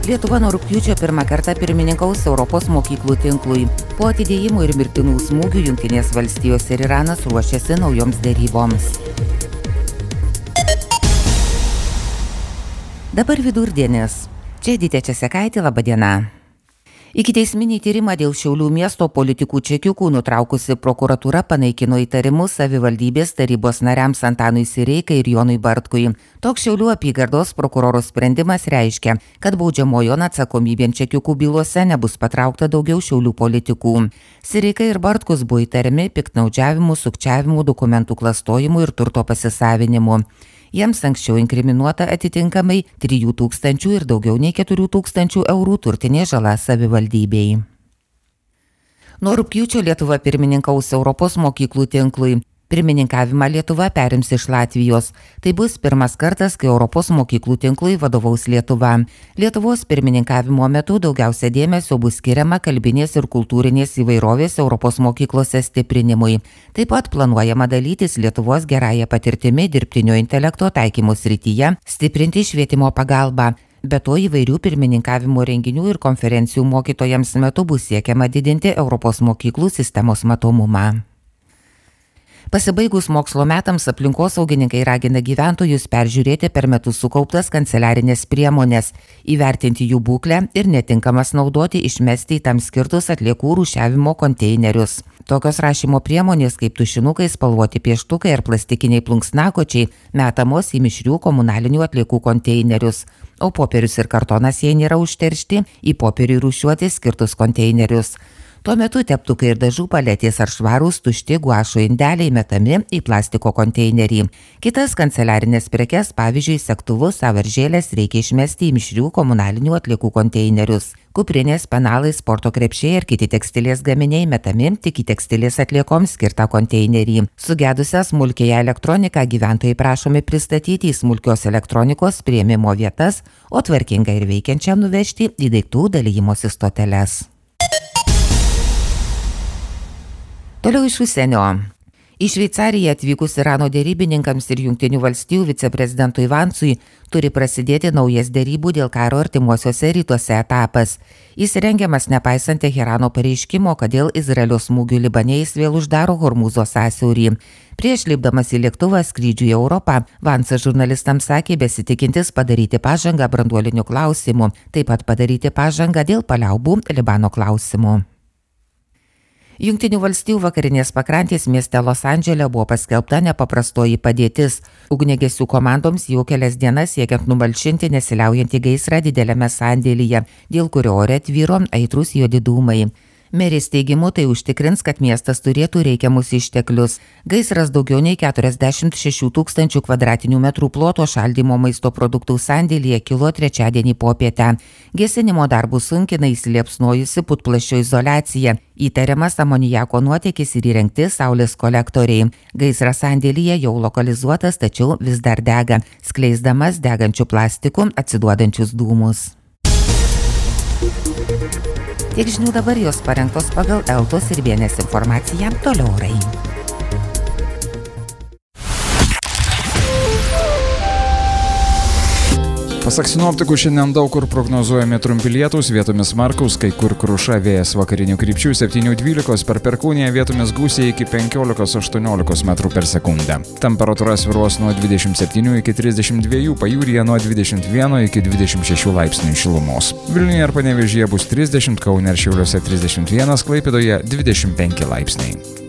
Lietuva nuo rugpjūčio pirmą kartą pirmininkaus Europos mokyklų tinklui. Po atidėjimų ir mirtinų smūgių Jungtinės valstijos ir Iranas ruošiasi naujoms deryboms. Dabar vidurdienis. Čia Edita Česekaitė, laba diena. Ikiteisminį tyrimą dėl Šiaulių miesto politikų čekiukų nutraukusi prokuratūra panaikino įtarimus savivaldybės tarybos nariams Antanui Sireikai ir Jonui Bartkui. Toks Šiaulių apygardos prokuroro sprendimas reiškia, kad baudžiamojon atsakomybėn čekiukų bylose nebus patraukta daugiau Šiaulių politikų. Sireika ir Bartkus buvo įtariami piktnaudžiavimu, sukčiavimu, dokumentų klastojimu ir turto pasisavinimu. Jiems anksčiau inkriminuota atitinkamai 3 000 ir daugiau nei 4 000 eurų turtinė žala savivaldybei. Nuo rugpjūčio Lietuva pirmininkaus Europos mokyklų tinklui. Pirmininkavimą Lietuva perims iš Latvijos. Tai bus pirmas kartas, kai Europos mokyklų tinklui vadovaus Lietuva. Lietuvos pirmininkavimo metu daugiausia dėmesio bus skiriama kalbinės ir kultūrinės įvairovės Europos mokyklose stiprinimui. Taip pat planuojama dalytis Lietuvos gerąją patirtimi dirbtinio intelekto taikymo srityje, stiprinti švietimo pagalbą. Be to įvairių pirmininkavimo renginių ir konferencijų mokytojams metu bus siekiama didinti Europos mokyklų sistemos matomumą. Pasibaigus mokslo metams aplinkosaugininkai ragina gyventojus peržiūrėti per metus sukauptas kanceliarinės priemonės, įvertinti jų būklę ir netinkamas naudoti išmesti į tam skirtus atliekų rūšiavimo konteinerius. Tokios rašymo priemonės kaip tušinukai, spalvoti pieštukai ar plastikiniai plunksnakočiai metamos į mišrių komunalinių atliekų konteinerius, o popierius ir kartonas jei nėra užteršti į popieriui rūšiuoti skirtus konteinerius. Tuo metu teptukai ir dažų paletės ar švarūs tušti guašo indeliai metami į plastiko konteinerį. Kitas kanceliarinės prekes, pavyzdžiui, segtuvus, sąvaržėlės reikia išmesti į mišrių komunalinių atliekų konteinerius. Kuprinės, penalai, sporto krepšiai ir kiti tekstilės gaminiai metami tik į tekstilės atliekoms skirtą konteinerį. Sugedusią smulkiąją elektroniką gyventojai prašomi pristatyti į smulkios elektronikos priėmimo vietas, o tvarkingą ir veikiančią nuvežti į daiktų dalijimosi stoteles. Toliau iš užsienio. Į Šveicariją atvykus Irano dėrybininkams ir Jungtinių valstijų viceprezidentui Vansui turi prasidėti naujas dėrybų dėl karo artimuosiuose rytuose etapas. Jis rengiamas nepaisant Teherano pareiškimo, kad dėl Izraelio smūgių Libane jis vėl uždaro Hormūzo sąsiaurį. Prieš lipdamas į lėktuvą skrydžių į Europą, Vansas žurnalistams sakė besitikintis padaryti pažangą branduoliniu klausimu, taip pat padaryti pažangą dėl paliaubų Libano klausimu. Jungtinių valstijų vakarinės pakrantės mieste Los Andžele buvo paskelbta nepaprastoji padėtis. Ugniagesių komandoms jau kelias dienas siekiant numalšinti nesiliaujantį gaisrą dideliame sandėlyje, dėl kurio ore tvyro aitrūs juodi dūmai. Merės teigimu tai užtikrins, kad miestas turėtų reikiamus išteklius. Gaisras daugiau nei 46 000 kvadratinių metrų ploto šaldymo maisto produktų sandėlyje kilo trečiadienį popietę. Gesinimo darbus sunkina įsiliepsnojusi putplasčio izoliacija, įtariamas amonijako nuotėkis ir įrengti saulės kolektoriai. Gaisras sandėlyje jau lokalizuotas, tačiau vis dar dega, skleisdamas degančių plastikų atsiduodančius dūmus. Tiek žinių dabar, jos parengtos pagal Eltos ir Vienės informaciją. Toliau orai. Pasak sinoptikų, šiandien daug kur prognozuojami trumpi lietūs, vietomis smarkūs, kai kur kruša, vėjas vakarinių krypčių 7–12, per Perkūniją vietomis gūsiai iki 15–18 metrų per sekundę. Temperatūra svyruos nuo 27 iki 32, pajūryje nuo 21 iki 26 laipsnių šilumos. Vilniuje ir Panevėžyje bus 30, Kaune ir Šiauliuose 31, Klaipėdoje 25 laipsniai.